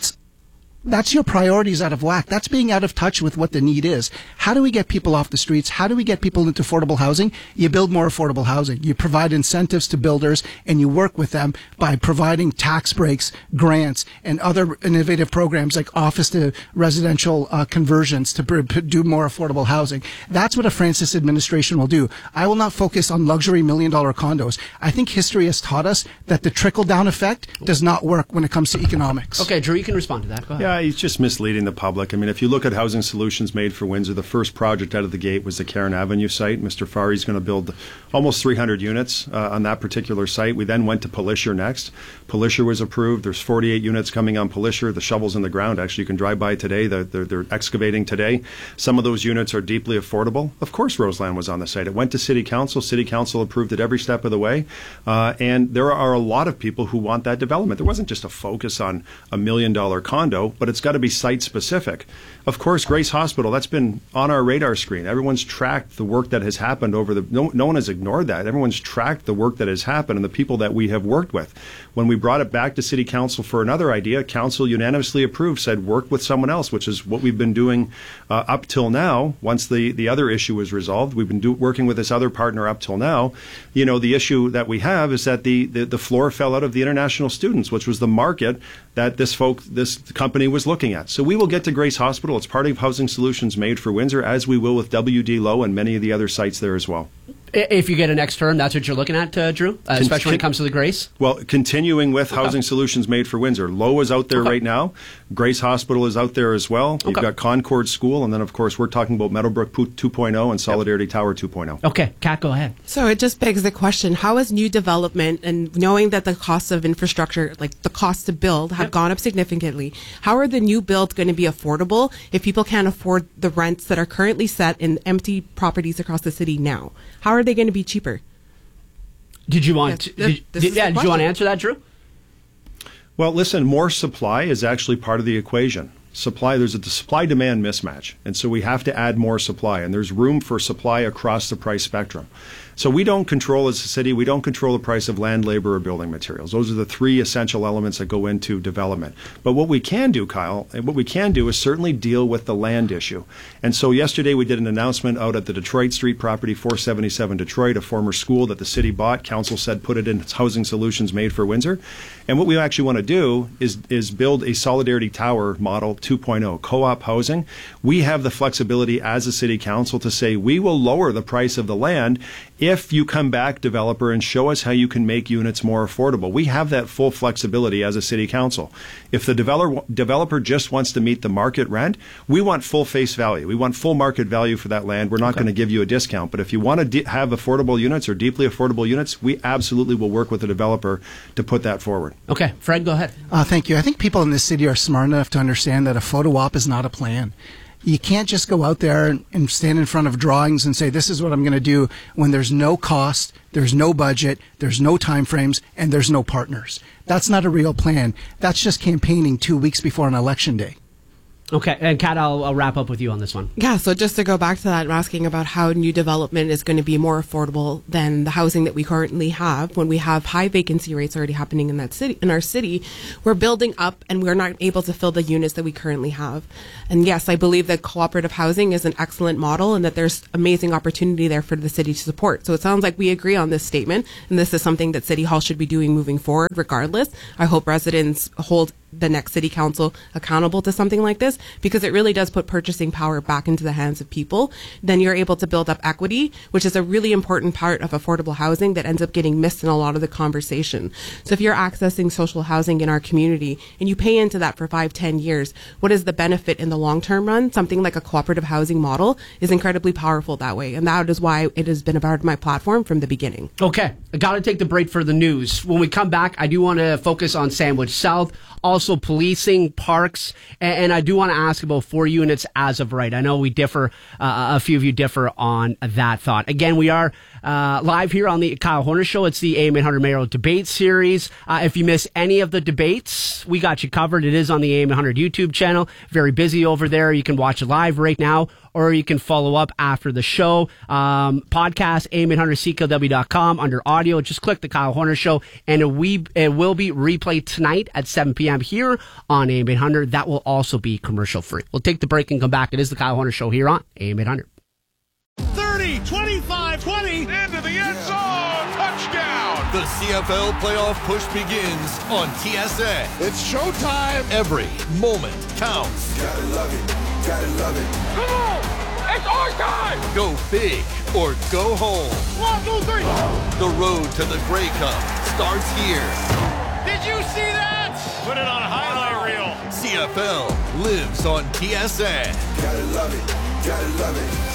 U: That's your priorities out of whack. That's being out of touch with what the need is. How do we get people off the streets? How do we get people into affordable housing? You build more affordable housing. You provide incentives to builders, and you work with them by providing tax breaks, grants, and other innovative programs like office to residential conversions to do more affordable housing. That's what a Francis administration will do. I will not focus on luxury $1 million condos. I think history has taught us that the trickle-down effect does not work when it comes to economics.
C: Okay, Drew, you can respond to that. Go ahead.
W: Yeah, he's just misleading the public. I mean, if you look at Housing Solutions Made for Windsor, the first project out of the gate was the Cairn Avenue site. Mr. Fari's going to build almost 300 units on that particular site. We then went to Pallisher next. Pallisher was approved. There's 48 units coming on Pallisher. The shovel's in the ground. Actually, you can drive by today. They're excavating today. Some of those units are deeply affordable. Of course, Roseland was on the site. It went to City Council. City Council approved it every step of the way. And there are a lot of people who want that development. There wasn't just a focus on $1 million condo, but it's got to be site-specific. Of course, Grace Hospital, that's been on our radar screen. Everyone's tracked the work that has happened no one has ignored that. Everyone's tracked the work that has happened and the people that we have worked with. When we brought it back to City Council for another idea, Council unanimously approved, said work with someone else, which is what we've been doing up till now. Once the other issue was resolved, we've been working with this other partner up till now. The issue that we have is that the floor fell out of the international students, which was the market that this company was looking at. So we will get to Grace Hospital. It's part of Housing Solutions Made for Windsor, as we will with WD Low and many of the other sites there as well.
C: If you get an next term, that's what you're looking at, Drew, especially when it comes to the Grace?
W: Well, continuing with Housing Solutions Made for Windsor. Low is out there right now. Grace Hospital is out there as well. You've got Concord School, and then, of course, we're talking about Meadowbrook 2.0 and Solidarity Tower 2.0.
C: Okay, Kat, go ahead.
V: So it just begs the question, how is new development, and knowing that the costs of infrastructure, like the cost to build, have gone up significantly, how are the new builds going to be affordable if people can't afford the rents that are currently set in empty properties across the city now? How are they going to be cheaper?
C: Did you want to answer that, Drew?
W: Well, listen, more supply is actually part of the equation. There's a supply-demand mismatch, and so we have to add more supply, and there's room for supply across the price spectrum. So we don't control, as a city, we don't control the price of land, labor, or building materials. Those are the three essential elements that go into development. But what we can do, Kyle, and what we can do is certainly deal with the land issue. And so yesterday we did an announcement out at the Detroit Street property, 477 Detroit, a former school that the city bought. Council said put it in its Housing Solutions Made for Windsor. And what we actually want to do is build a Solidarity Tower model 2.0, co-op housing. We have the flexibility as a city council to say we will lower the price of the land if you come back, developer, and show us how you can make units more affordable. We have that full flexibility as a city council. If the developer just wants to meet the market rent, we want full face value. We want full market value for that land. We're not going to give you a discount. But if you want to have affordable units or deeply affordable units, we absolutely will work with the developer to put that forward.
C: Okay, Fred, go ahead.
U: Thank you. I think people in this city are smart enough to understand that a photo op is not a plan. You can't just go out there and stand in front of drawings and say, this is what I'm going to do, when there's no cost, there's no budget, there's no time frames, and there's no partners. That's not a real plan. That's just campaigning 2 weeks before an election day.
C: Okay, and Kat, I'll wrap up with you on this one.
V: Yeah, so just to go back to that, I'm asking about how new development is going to be more affordable than the housing that we currently have. When we have high vacancy rates already happening in our city, we're building up and we're not able to fill the units that we currently have. And yes, I believe that cooperative housing is an excellent model and that there's amazing opportunity there for the city to support. So it sounds like we agree on this statement, and this is something that City Hall should be doing moving forward regardless. I hope residents hold the next city council accountable to something like this, because it really does put purchasing power back into the hands of people. Then you're able to build up equity, which is a really important part of affordable housing that ends up getting missed in a lot of the conversation. So if you're accessing social housing in our community and you pay into that for 5-10 years, what is the benefit in the long-term run? Something like a cooperative housing model is incredibly powerful that way. And that is why it has been a part of my platform from the beginning.
C: Okay, I got to take the break for the news. When we come back, I do want to focus on Sandwich South, also policing, parks, and I do want to ask about 4 units as of right. I know we differ, a few of you differ on that thought. Again, we are live here on the Kyle Horner Show. It's the AM 800 Mayoral Debate Series. If you miss any of the debates, we got you covered. It is on the AM 800 YouTube channel. Very busy over there. You can watch it live right now, or you can follow up after the show. Podcast, AM800CKLW.com, under audio. Just click the Kyle Horner Show, and it will be replayed tonight at 7 p.m. here on AM 800. That will also be commercial free. We'll take the break and come back. It is the Kyle Horner Show here on AM 800.
G: 30, 25, 20, into the end zone, touchdown!
H: The CFL playoff push begins on TSN.
G: It's showtime!
H: Every moment counts.
G: Gotta love it, gotta love it. Come on! It's our time!
H: Go big or go home.
G: 1, 2, 3!
H: The road to the Grey Cup starts here.
G: Did you see that? Put it on a highlight reel.
H: CFL lives on TSN.
G: Gotta love it, gotta love it.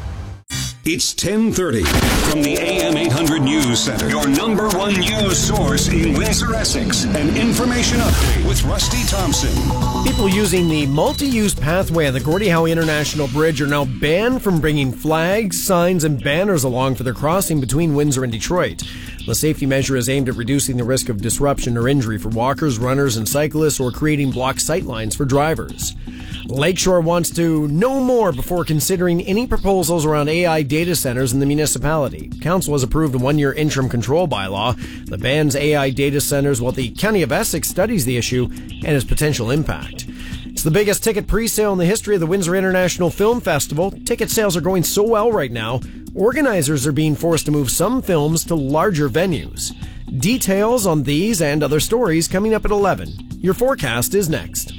B: It's 10:30 from the AM 800 News Center, your number one news source in Windsor, Essex. An information update with Rusty Thompson.
O: People using the multi-use pathway on the Gordie Howe International Bridge are now banned from bringing flags, signs, and banners along for their crossing between Windsor and Detroit. The safety measure is aimed at reducing the risk of disruption or injury for walkers, runners, and cyclists, or creating blocked sightlines for drivers. Lakeshore wants to know more before considering any proposals around AI data centers in the municipality. Council has approved a 1-year interim control bylaw that bans AI data centers while the County of Essex studies the issue and its potential impact. It's the biggest ticket pre-sale in the history of the Windsor International Film Festival. Ticket sales are going so well right now, organizers are being forced to move some films to larger venues. Details on these and other stories coming up at 11. Your forecast is next.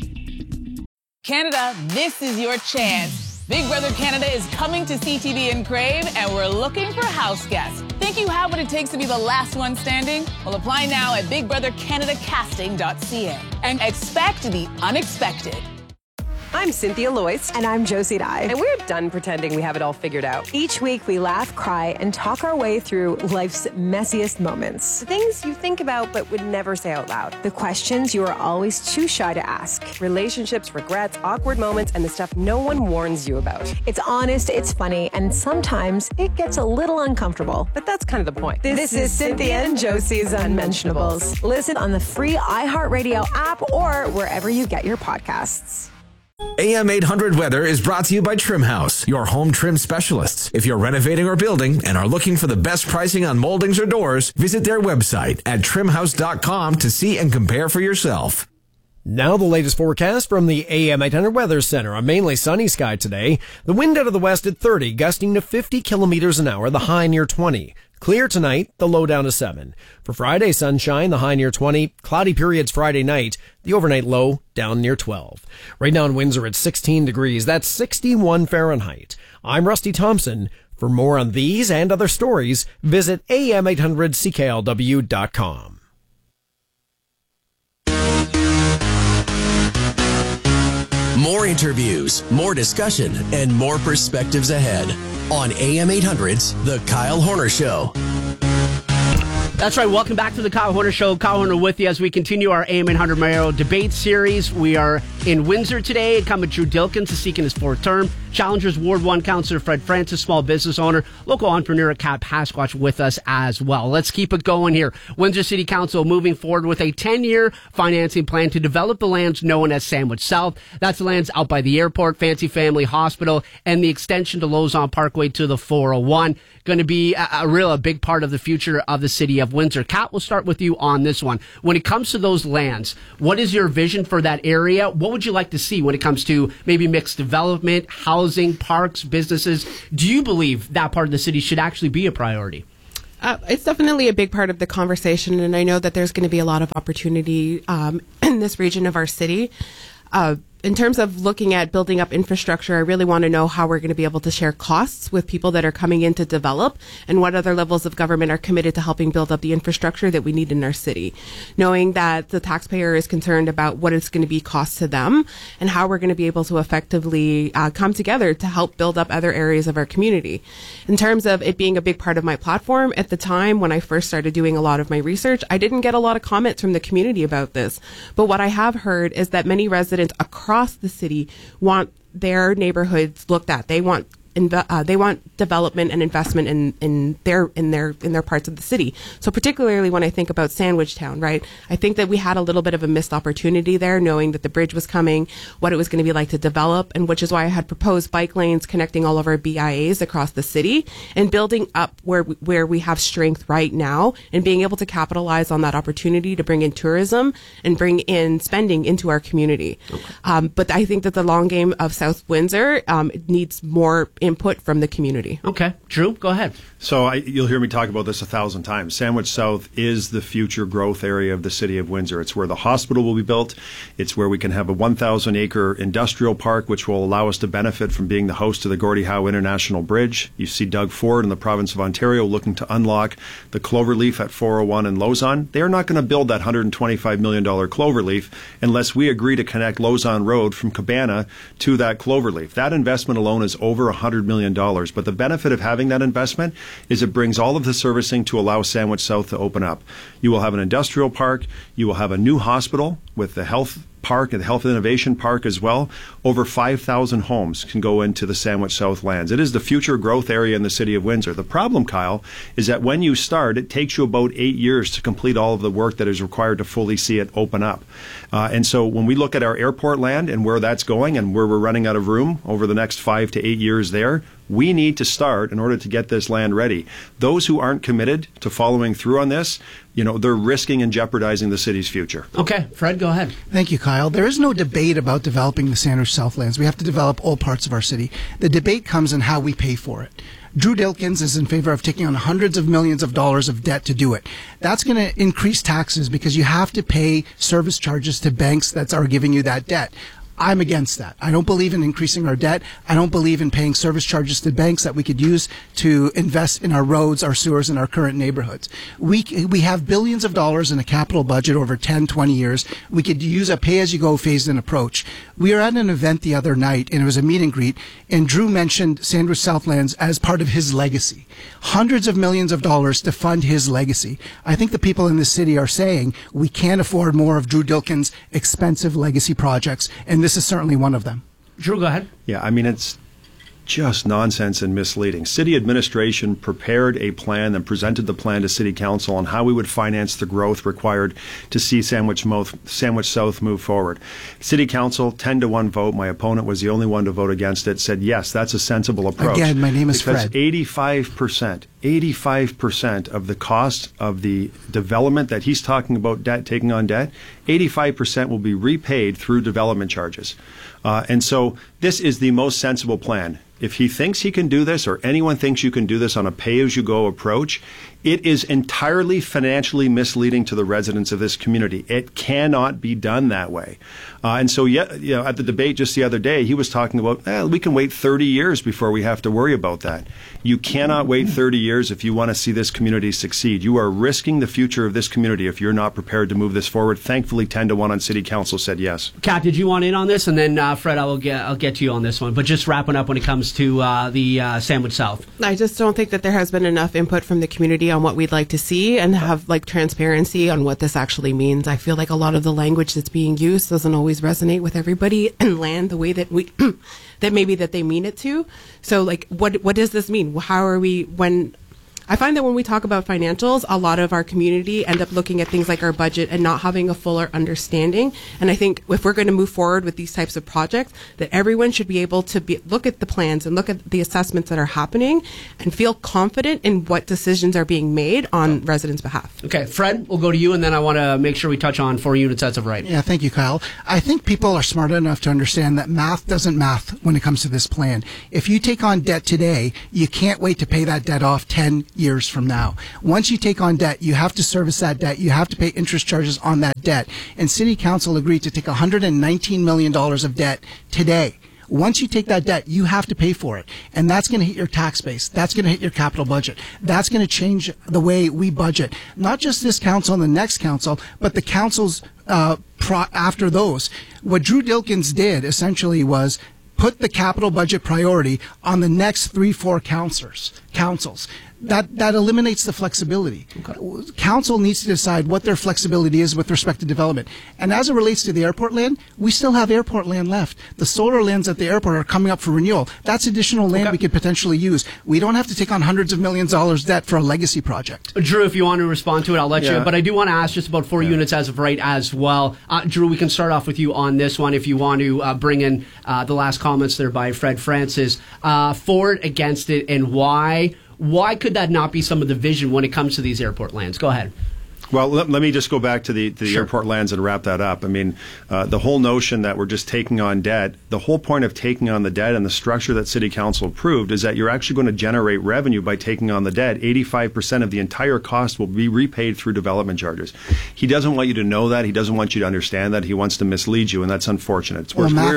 D: Canada, this is your chance. Big Brother Canada is coming to CTV and Crave, and we're looking for house guests. Think you have what it takes to be the last one standing? Well, apply now at BigBrotherCanadaCasting.ca and expect the unexpected.
E: I'm Cynthia Loyce.
X: And I'm Josie Dye.
E: And we're done pretending we have it all figured out.
X: Each week we laugh, cry, and talk our way through life's messiest moments.
E: The things you think about but would never say out loud.
X: The questions you are always too shy to ask.
E: Relationships, regrets, awkward moments, and the stuff no one warns you about.
X: It's honest, it's funny, and sometimes it gets a little uncomfortable.
E: But that's kind of the point.
X: This is Cynthia and Josie's Unmentionables. Listen on the free iHeartRadio app or wherever you get your podcasts.
A: AM 800 Weather is brought to you by Trim House, your home trim specialists. If you're renovating or building and are looking for the best pricing on moldings or doors, visit their website at trimhouse.com to see and compare for yourself.
O: Now the latest forecast from the AM 800 Weather Center. A mainly sunny sky today. The wind out of the west at 30, gusting to 50 kilometers an hour, the high near 20. Clear tonight, the low down to 7. For Friday, sunshine, the high near 20. Cloudy periods Friday night, the overnight low down near 12. Right now in Windsor, it's 16 degrees. That's 61 Fahrenheit. I'm Rusty Thompson. For more on these and other stories, visit am800cklw.com.
T: More interviews, more discussion, and more perspectives ahead on AM 800's The Kyle Horner Show.
C: That's right. Welcome back to the Kyle Horner Show. Kyle Horner with you as we continue our AM 800 Mayo debate series. We are in Windsor today. Incumbent Drew Dilkens is seeking his fourth term. Challengers Ward 1 Councillor Fred Francis, small business owner, local entrepreneur Kat Pasquatch with us as well. Let's keep it going here. Windsor City Council moving forward with a 10-year financing plan to develop the lands known as Sandwich South. That's the lands out by the airport, Fancy Family Hospital, and the extension to Lausanne Parkway to the 401. Going to be a big part of the future of the city of Windsor. Kat, we'll start with you on this one. When it comes to those lands, what is your vision for that area? What would you like to see when it comes to maybe mixed development, housing, parks, businesses? Do you believe that part of the city should actually be a priority?
V: It's definitely a big part of the conversation, and I know that there's going to be a lot of opportunity in this region of our city. In terms of looking at building up infrastructure, I really want to know how we're going to be able to share costs with people that are coming in to develop, and what other levels of government are committed to helping build up the infrastructure that we need in our city. Knowing that the taxpayer is concerned about what it's going to be cost to them, and how we're going to be able to effectively come together to help build up other areas of our community. In terms of it being a big part of my platform, at the time when I first started doing a lot of my research, I didn't get a lot of comments from the community about this. But what I have heard is that many residents across the city want their neighborhoods looked at. They want development and investment in their parts of the city. So particularly when I think about Sandwich Town, right? I think that we had a little bit of a missed opportunity there, knowing that the bridge was coming, what it was going to be like to develop, and which is why I had proposed bike lanes connecting all of our BIAs across the city and building up where we have strength right now, and being able to capitalize on that opportunity to bring in tourism and bring in spending into our community. Okay. But I think that the long game of South Windsor needs more input from the community.
C: Okay. Drew, go ahead.
W: So you'll hear me talk about this 1,000 times. Sandwich South is the future growth area of the city of Windsor. It's where the hospital will be built. It's where we can have a 1,000-acre industrial park, which will allow us to benefit from being the host of the Gordie Howe International Bridge. You see Doug Ford in the province of Ontario looking to unlock the Cloverleaf at 401 in Lausanne. They're not going to build that $125 million Cloverleaf unless we agree to connect Lausanne Road from Cabana to that Cloverleaf. That investment alone is over $100 million. But the benefit of having that investment is it brings all of the servicing to allow Sandwich South to open up. You will have an industrial park. You will have a new hospital with the health park and the Health Innovation Park as well. Over 5,000 homes can go into the Sandwich South lands. It is the future growth area in the city of Windsor. The problem, Kyle, is that when you start, it takes you about 8 years to complete all of the work that is required to fully see it open up. And so when we look at our airport land and where that's going and where we're running out of room over the next 5 to 8 years there, we need to start in order to get this land ready. Those who aren't committed to following through on this, they're risking and jeopardizing the city's future.
C: Okay, Fred, go ahead.
U: Thank you, Kyle. There is no debate about developing the Sandwich Southlands. We have to develop all parts of our city. The debate comes in how we pay for it. Drew Dilkens is in favor of taking on hundreds of millions of dollars of debt to do it. That's going to increase taxes because you have to pay service charges to banks that are giving you that debt. I'm against that. I don't believe in increasing our debt. I don't believe in paying service charges to banks that we could use to invest in our roads, our sewers, and our current neighborhoods. We have billions of dollars in a capital budget over 10, 20 years. We could use a pay-as-you-go phased-in approach. We were at an event the other night, and it was a meet and greet, and Drew mentioned Sandwich Southlands as part of his legacy. Hundreds of millions of dollars to fund his legacy. I think the people in this city are saying we can't afford more of Drew Dilkens' expensive legacy projects, and this is certainly one of them.
C: Drew, go ahead.
W: Yeah, I mean, just nonsense and misleading. City administration prepared a plan and presented the plan to City Council on how we would finance the growth required to see Sandwich South move forward. City Council, 10-1 vote. My opponent was the only one to vote against it, said, yes, that's a sensible approach.
U: Again, my name is Fred.
W: 85% of the cost of the development that he's talking about taking on debt, 85% will be repaid through development charges. And so this is the most sensible plan. If he thinks he can do this, or anyone thinks you can do this on a pay-as-you-go approach, it is entirely financially misleading to the residents of this community. It cannot be done that way. And so, at the debate just the other day, he was talking about, we can wait 30 years before we have to worry about that. You cannot wait 30 years if you want to see this community succeed. You are risking the future of this community if you're not prepared to move this forward. Thankfully, 10-1 on City Council said yes.
C: Kat, did you want in on this? And then, Fred, I'll get to you on this one. But just wrapping up when it comes to the Sandwich South.
V: I just don't think that there has been enough input from the community on what we'd like to see and have transparency on what this actually means. I feel like a lot of the language that's being used doesn't always resonate with everybody and land the way that we that maybe that they mean it to. So what does this mean? How are we I find that when we talk about financials, a lot of our community end up looking at things like our budget and not having a fuller understanding. And I think if we're going to move forward with these types of projects, that everyone should be able to look at the plans and look at the assessments that are happening and feel confident in what decisions are being made on residents' behalf.
C: Okay, Fred, we'll go to you, and then I want to make sure we touch on 4 units as of right.
U: Yeah, thank you, Kyle. I think people are smart enough to understand that math doesn't math when it comes to this plan. If you take on debt today, you can't wait to pay that debt off 10 years from now. Once you take on debt, you have to service that debt. You have to pay interest charges on that debt. And City Council agreed to take $119 million of debt today. Once you take that debt, you have to pay for it. And that's going to hit your tax base. That's going to hit your capital budget. That's going to change the way we budget. Not just this council and the next council, but the councils after those. What Drew Dilkins did essentially was put the capital budget priority on the next 3-4 councils. That eliminates the flexibility. Okay. Council needs to decide what their flexibility is with respect to development. And as it relates to the airport land, we still have airport land left. The solar lands at the airport are coming up for renewal. That's additional land we could potentially use. We don't have to take on hundreds of millions of dollars debt for a legacy project.
C: Drew, if you want to respond to it, I'll let you. But I do want to ask just about 4 units as of right as well. Drew, we can start off with you on this one if you want to bring in the last comments there by Fred Francis. For it, against it, and why? Why could that not be some of the vision when it comes to these airport lands? Go ahead.
W: Well, let me just go back to the airport lands and wrap that up. I mean, the whole notion that we're just taking on debt, the whole point of taking on the debt and the structure that City Council approved is that you're actually going to generate revenue by taking on the debt. 85% of the entire cost will be repaid through development charges. He doesn't want you to know that. He doesn't want you to understand that. He wants to mislead you, and that's unfortunate.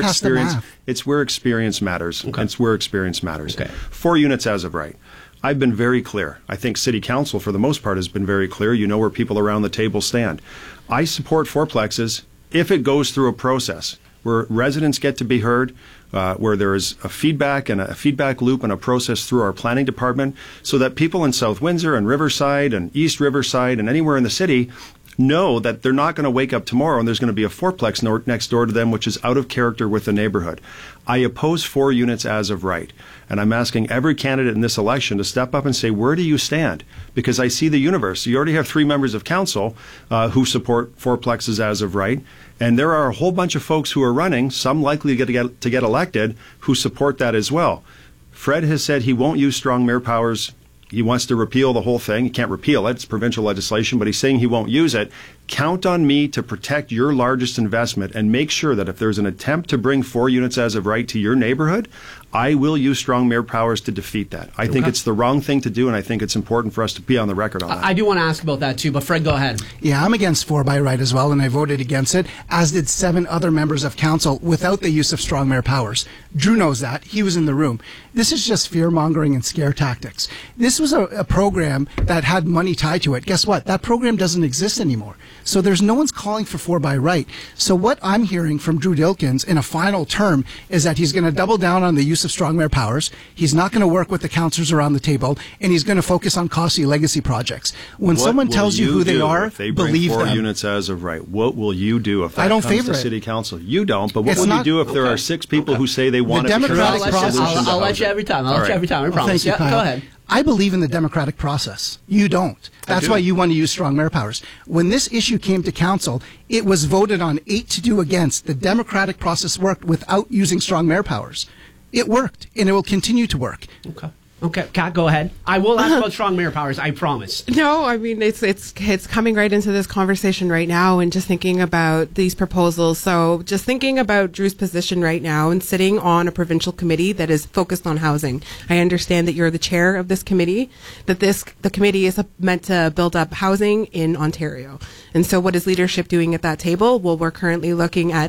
W: It's where experience matters. Okay. It's where experience matters. Okay. 4 units as of right. I've been very clear. I think City Council, for the most part, has been very clear. You know where people around the table stand. I support fourplexes if it goes through a process where residents get to be heard, where there is a feedback and a feedback loop and a process through our planning department so that people in South Windsor and Riverside and East Riverside and anywhere in the city know that they're not going to wake up tomorrow and there's going to be a fourplex next door to them, which is out of character with the neighborhood. I oppose 4 units as of right. And I'm asking every candidate in this election to step up and say, where do you stand? Because I see the universe. You already have 3 members of council who support fourplexes as of right. And there are a whole bunch of folks who are running, some likely to get elected, who support that as well. Fred has said he won't use strong mayor powers. He wants to repeal the whole thing. He can't repeal it. It's provincial legislation, but he's saying he won't use it. Count on me to protect your largest investment and make sure that if there's an attempt to bring 4 units as of right to your neighborhood, I will use strong mayor powers to defeat that. I think it's the wrong thing to do, and I think it's important for us to be on the record on that.
C: I do want to ask about that too, but Fred, go ahead.
U: Yeah, I'm against 4 by right as well, and I voted against it, as did 7 other members of council without the use of strong mayor powers. Drew knows that. He was in the room. This is just fear-mongering and scare tactics. This was a program that had money tied to it. Guess what? That program doesn't exist anymore. So there's no one's calling for 4 by right. So what I'm hearing from Drew Dilkens in a final term is that he's going to double down on the use of strong mayor powers. He's not going to work with the councillors around the table, and he's going to focus on costly legacy projects. When someone tells you who they are,
W: if they bring
U: believe
W: 4
U: them.
W: units as of right, what will you do if that
U: I don't
W: comes
U: favor
W: to
U: it.
W: city council? You don't, but what will you do if there are 6 people who say they want
U: The
W: it?
U: democratic process.
C: I'll let you every time. I promise.
U: Thank you,
C: Yeah,
U: Kyle.
C: go ahead.
U: I believe in the democratic process. You don't. That's why you want to use strong mayor powers. When this issue came to council, it was voted on 8-2 against. The democratic process worked without using strong mayor powers. It worked, and it will continue to work.
C: Okay, Kat, go ahead. I will ask about strong mayor powers, I promise.
V: No, I mean, it's coming right into this conversation right now, and just thinking about these proposals. So just thinking about Drew's position right now and sitting on a provincial committee that is focused on housing. I understand that you're the chair of this committee, that the committee is meant to build up housing in Ontario. And so what is leadership doing at that table? Well, we're currently looking at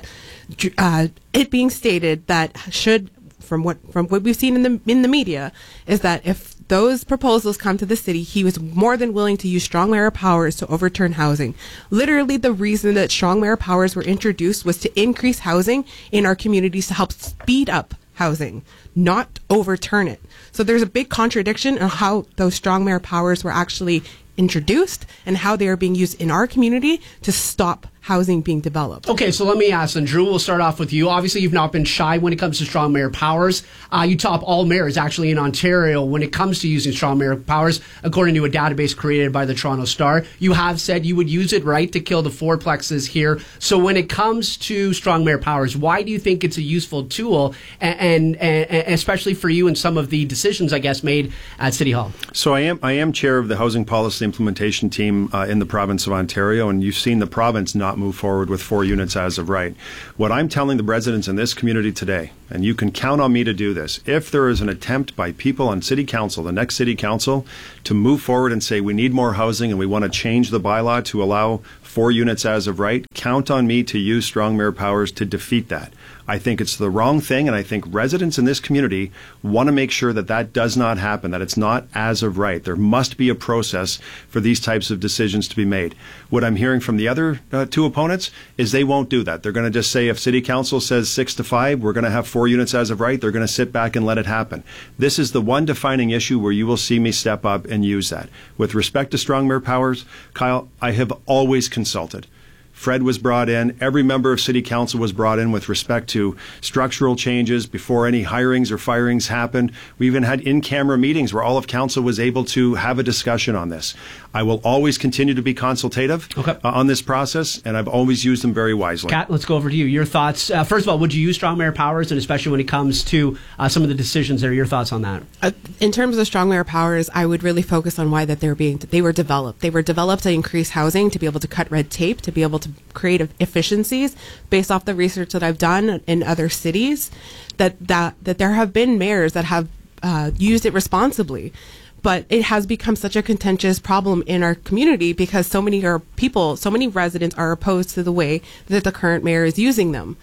V: it being stated that from what we've seen in the media, is that if those proposals come to the city, he was more than willing to use strong mayor powers to overturn housing. Literally, the reason that strong mayor powers were introduced was to increase housing in our communities, to help speed up housing, not overturn it. So there's a big contradiction in how those strong mayor powers were actually introduced and how they are being used in our community to stop housing being developed.
C: Okay, so let me ask then, Drew, we'll start off with you. Obviously, you've not been shy when it comes to strong mayor powers. You top all mayors actually in Ontario when it comes to using strong mayor powers, according to a database created by the Toronto Star. You have said you would use it, right, to kill the fourplexes here. So when it comes to strong mayor powers, why do you think it's a useful tool, and especially for you and some of the decisions, I guess, made at City Hall?
W: So I am chair of the housing policy implementation team in the province of Ontario, and you've seen the province not move forward with 4 units as of right. What I'm telling the residents in this community today, and you can count on me to do this, if there is an attempt by people on city council, the next city council, to move forward and say we need more housing and we want to change the bylaw to allow 4 units as of right, count on me to use strong mayor powers to defeat that. I think it's the wrong thing, and I think residents in this community want to make sure that that does not happen, that it's not as of right. There must be a process for these types of decisions to be made. What I'm hearing from the other 2 opponents is they won't do that. They're going to just say if City Council says 6-5, we're going to have 4 units as of right, they're going to sit back and let it happen. This is the one defining issue where you will see me step up and use that. With respect to strong mayor powers, Kyle, I have always consulted. Fred was brought in. Every member of City Council was brought in with respect to structural changes before any hirings or firings happened. We even had in-camera meetings where all of Council was able to have a discussion on this. I will always continue to be consultative on this process, and I've always used them very wisely.
C: Kat, let's go over to you. Your thoughts. First of all, would you use strong mayor powers, and especially when it comes to some of the decisions there, your thoughts on that?
V: In terms of strong mayor powers, I would really focus on why that they were developed. They were developed to increase housing, to be able to cut red tape, to be able to create efficiencies based off the research that I've done in other cities, that there have been mayors that have used it responsibly. But it has become such a contentious problem in our community because so many residents are opposed to the way that the current mayor is using them.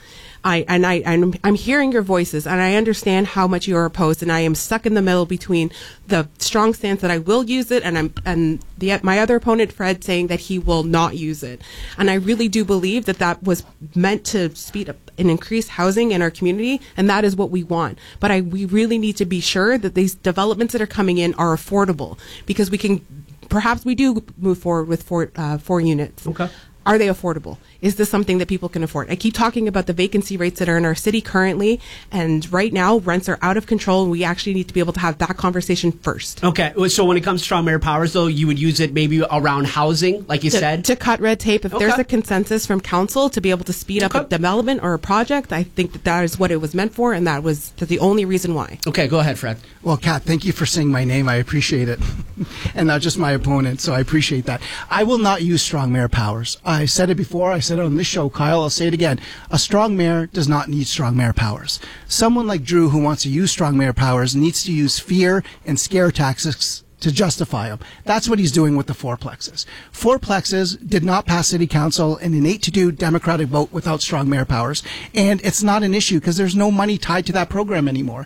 V: I'm hearing your voices, and I understand how much you are opposed, and I am stuck in the middle between the strong stance that I will use it, and my other opponent, Fred, saying that he will not use it. And I really do believe that was meant to speed up and increase housing in our community, and that is what we want. But we really need to be sure that these developments that are coming in are affordable, because perhaps we do move forward with 4 units.
C: Okay.
V: Are they affordable? Is this something that people can afford? I keep talking about the vacancy rates that are in our city currently, and right now rents are out of control, and we actually need to be able to have that conversation first.
C: Okay, so when it comes to strong mayor powers, though, you would use it maybe around housing, like you said?
V: To cut red tape. If there's a consensus from council to be able to speed up a development or a project, I think that is what it was meant for, and that was the only reason why.
C: Okay, go ahead, Fred.
U: Well, Kat, thank you for saying my name. I appreciate it. And not just my opponent, so I appreciate that. I will not use strong mayor powers. I said it before. I said it on this show, Kyle. I'll say it again. A strong mayor does not need strong mayor powers. Someone like Drew who wants to use strong mayor powers needs to use fear and scare tactics to justify them. That's what he's doing with the fourplexes. Fourplexes did not pass City Council in an 8-2 Democratic vote without strong mayor powers. And it's not an issue because there's no money tied to that program anymore.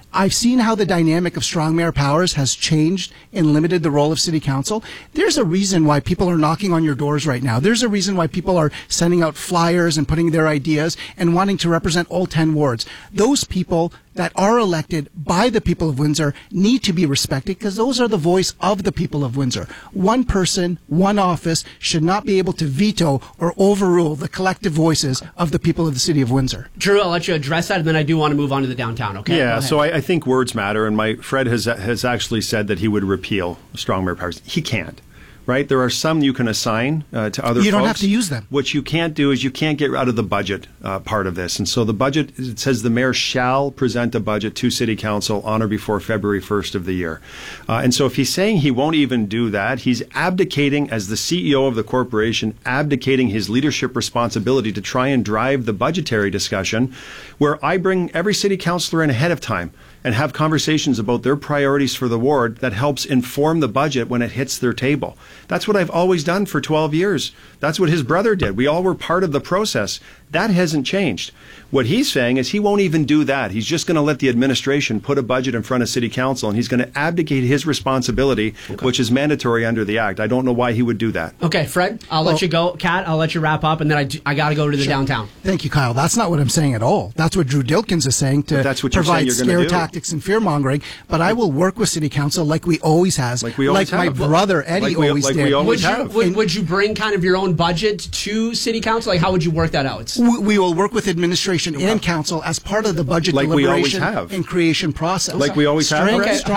U: I've seen how the dynamic of strong mayor powers has changed and limited the role of city council. There's a reason why people are knocking on your doors right now. There's a reason why people are sending out flyers and putting their ideas and wanting to represent all 10 wards. Those people that are elected by the people of Windsor need to be respected because those are the voice of the people of Windsor. One person, one office should not be able to veto or overrule the collective voices of the people of the city of Windsor.
C: Drew, I'll let you address that, and then I do want to move on to the downtown, okay?
W: Yeah, so I think words matter, and Fred has actually said that he would repeal strong mayor powers. He can't. Right? There are some you can assign to other folks.
U: You don't have to use them.
W: What you can't do is you can't get out of the budget part of this. And so the budget, it says the mayor shall present a budget to City Council on or before February 1st of the year. And so if he's saying he won't even do that, he's abdicating as the CEO of the corporation, abdicating his leadership responsibility to try and drive the budgetary discussion, where I bring every city councilor in ahead of time and have conversations about their priorities for the ward that helps inform the budget when it hits their table. That's what I've always done for 12 years. That's what his brother did. We all were part of the process. That hasn't changed. What he's saying is he won't even do that. He's just going to let the administration put a budget in front of City Council, and he's going to abdicate his responsibility, which is mandatory under the Act. I don't know why he would do that.
C: Okay, Fred, I'll let you go. Kat, I'll let you wrap up, and then I got to go to the downtown.
U: Thank you, Kyle. That's not what I'm saying at all. That's what Drew Dilkins is saying to provide scare tactics and fear-mongering. But I will work with City Council like we always have. Like my brother Eddie always did.
C: Would you bring kind of your own budget to City Council? Like, how would you work that out?
U: We will work with administration and council as part of the budget deliberation and creation process.
W: Like we always have.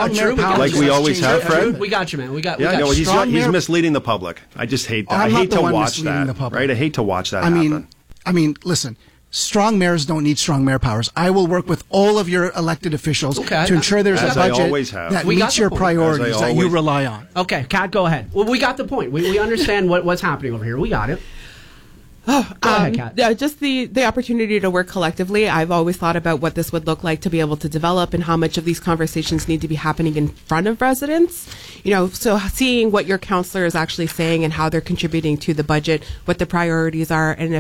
U: Like
W: we always have, Fred.
C: We got you, man. We got
W: he's misleading the public. I just hate that. I hate to watch that. Right? I hate to watch that happen.
U: I mean, listen. Strong mayors don't need strong mayor powers. I will work with all of your elected officials to ensure there's a budget that meets your priorities that you rely on.
C: Okay, Kat, go ahead. Well, we got the point. We understand what's happening over here. We got it. Go ahead, Kat.
V: Yeah, just the opportunity to work collectively. I've always thought about what this would look like to be able to develop and how much of these conversations need to be happening in front of residents. So seeing what your councillor is actually saying and how they're contributing to the budget, what the priorities are, and if